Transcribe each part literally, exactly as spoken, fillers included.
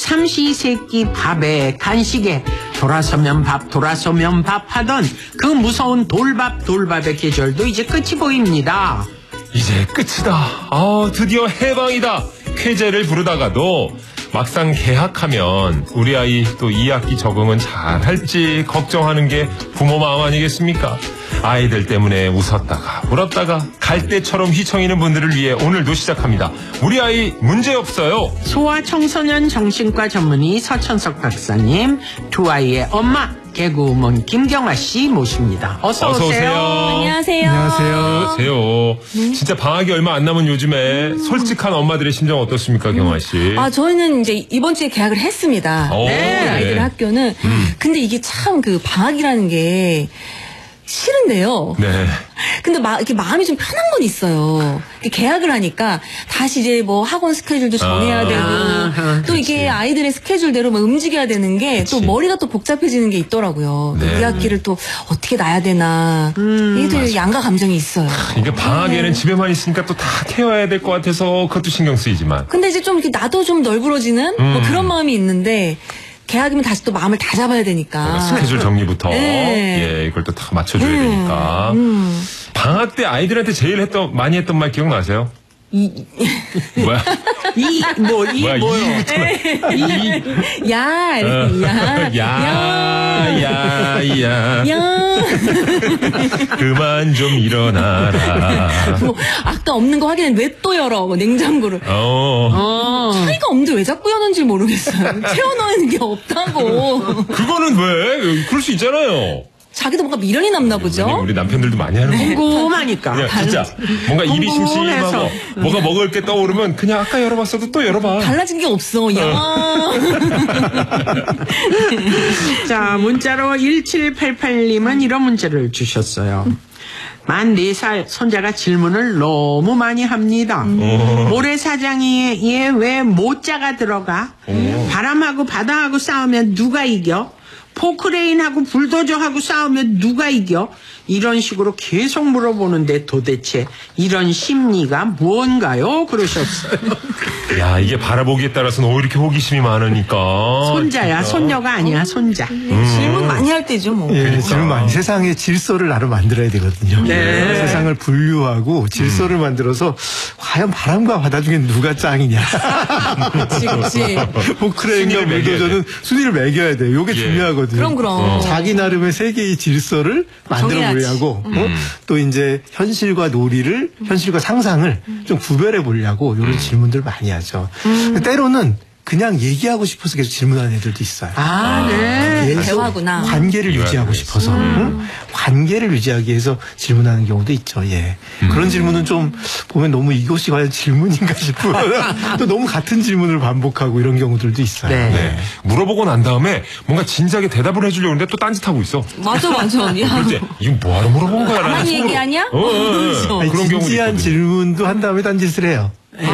삼시세끼 밥에 간식에 돌아서면 밥 돌아서면 밥 하던 그 무서운 돌밥 돌밥의 계절도 이제 끝이 보입니다. 이제 끝이다. 아, 드디어 해방이다. 쾌제를 부르다가도 막상 개학하면 우리 아이 또 이 학기 적응은 잘 할지 걱정하는 게 부모 마음 아니겠습니까? 아이들 때문에 웃었다가 울었다가 갈대처럼 휘청이는 분들을 위해 오늘도 시작합니다. 우리 아이 문제 없어요. 소아청소년 정신과 전문의 서천석 박사님, 두 아이의 엄마 개그우먼 김경아 씨 모십니다. 어서, 어서 오세요. 오세요. 안녕하세요. 안녕하세요. 안녕하세요. 네. 진짜 방학이 얼마 안 남은 요즘에 솔직한 엄마들의 심정 어떻습니까, 경아 씨? 아, 저희는 이제 이번 주에 개학을 했습니다. 오, 네. 아이들 네. 학교는. 음. 근데 이게 참 그 방학이라는 게 싫은데요. 네. 근데 마, 이렇게 마음이 좀 편한 건 있어요. 계약을 하니까 다시 이제 뭐 학원 스케줄도 정해야 아, 되고 아, 또 이게 그치. 아이들의 스케줄대로 막 움직여야 되는 게 또 그치. 머리가 또 복잡해지는 게 있더라고요. 네. 이 학기를 또 어떻게 놔야 되나. 음, 이게 되게 양가 감정이 있어요. 이게 방학에는 집에만 있으니까 또 다 케어해야 될 것 같아서 그것도 신경 쓰이지만. 근데 이제 좀 이렇게 나도 좀 널브러지는 뭐 음. 그런 마음이 있는데 계약이면 다시 또 마음을 다 잡아야 되니까. 스케줄 정리부터 네. 예 이걸 또 다 맞춰줘야 음, 되니까. 음. 방학 때 아이들한테 제일 했던 많이 했던 말 기억나세요? 이, 뭐야? 이, 뭐, 이, 뭐야? 뭐요? 이 야, 어. 야, 야, 야, 야, 야. 그만 좀 일어나라. 뭐, 아까 없는 거 확인했는데 왜 또 열어? 뭐 냉장고를. 어, 어. 차이가 없는데 왜 자꾸 여는지 모르겠어요. 채워넣는 게 없다고. 그거는 왜? 그럴 수 있잖아요. 자기도 뭔가 미련이 남나 보죠? 우리 남편들도 많이 하는 거. 궁금하니까. 그냥 진짜 뭔가 입이 궁금해서. 심심하고 뭐가 먹을 게 떠오르면 그냥 아까 열어봤어도 또 열어봐. 달라진 게 없어. 야. 자, 문자로 일칠팔팔님은 이런 문제를 주셨어요. 만 네 살 손자가 질문을 너무 많이 합니다. 모래사장이에 왜 모자가 들어가? 바람하고 바다하고 싸우면 누가 이겨? 포크레인하고 불도저하고 싸우면 누가 이겨? 이런 식으로 계속 물어보는데 도대체 이런 심리가 뭔가요? 그러셨어요. 야, 이게 바라보기에 따라서는 왜 이렇게 호기심이 많으니까. 손자야, 손녀가 아니야, 손자. 질문 많이 할 때죠, 뭐. 예, 질문 많이. 세상의 질서를 나로 만들어야 되거든요. 네. 세상을 분류하고 질서를 음. 만들어서 과연 바람과 바다 중에 누가 짱이냐. 그치, 그치. 포크레인과 순위를 매겨야 물도저는 순위를 매겨야 돼요. 이게 예. 중요하거든요. 그럼, 그럼. 자기 나름의 세계의 질서를 만들어 정해야지. 보려고 음. 어? 또 이제 현실과 놀이를 현실과 상상을 좀 구별해 보려고 이런 질문들 많이 하죠. 때로는 그냥 얘기하고 싶어서 계속 질문하는 애들도 있어요. 아, 네. 계속 대화구나. 관계를 유지하고 싶어서 응? 관계를 유지하기 위해서 질문하는 경우도 있죠. 예. 그런 질문은 좀 보면 너무 이것이 과연 질문인가 싶고 또 너무 같은 질문을 반복하고 이런 경우들도 있어요. 네. 네. 물어보고 난 다음에 뭔가 진지하게 대답을 해주려고 하는데 또 딴짓하고 있어. 맞아, 맞아. 야. 그럴 때 이건 뭐하러 물어본 거야? 라는 가만히 속으로. 얘기하냐? 어, 어, 어. 아니, 그런 경우도 진지한 있거든요. 질문도 한 다음에 딴짓을 해요.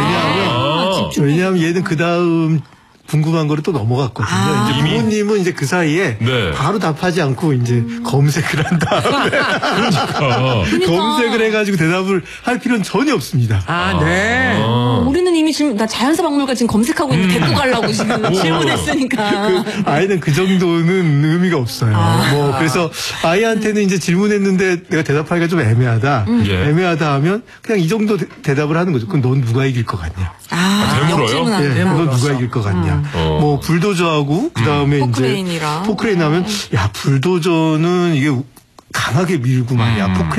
아, 왜냐하면 얘는 그 다음 궁금한 거를 또 넘어갔거든요. 아. 이제 이미? 부모님은 이제 그 사이에 네. 바로 답하지 않고 이제 검색을 한 다음에 어. 검색을 해가지고 대답을 할 필요는 전혀 없습니다. 아, 네. 어. 우리는 이미 지금 나 자연사 박물관 지금 검색하고 있는데 데리고 가려고 지금 질문했으니까. 그 아이는 그 정도는 의미가 없어요. 뭐 그래서 아이한테는 이제 질문했는데 내가 대답하기가 좀 애매하다. 예. 애매하다 하면 그냥 이 정도 대- 대답을 하는 거죠. 그럼 넌 누가 이길 것 같냐? 아, 되물어요? 역질문하는 예, 거. 넌 누가 이길 것 같냐? 어. 뭐 불도저하고 그다음에 이제 포크레인이랑. 포크레인 하면 야 불도저는 이게 강하게 밀고 말이야. 포크레인